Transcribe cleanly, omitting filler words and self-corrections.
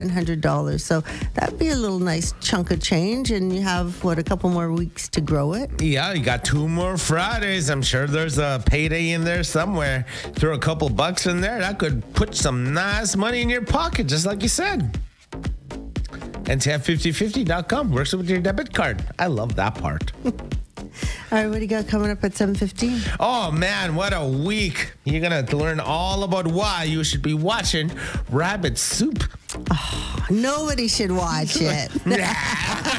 $100. So that'd be a little nice chunk of change. And you have, a couple more weeks to grow it? Yeah, you got 2 more Fridays. I'm sure there's a payday in there somewhere. Throw a couple bucks in there. That could put some nice money in your pocket, just like you said. NTF5050.com works with your debit card. I love that part. All right, what do you got coming up at 7:15? Oh, man, what a week. You're going to learn all about why you should be watching Rabbit Soup. Nobody should watch it.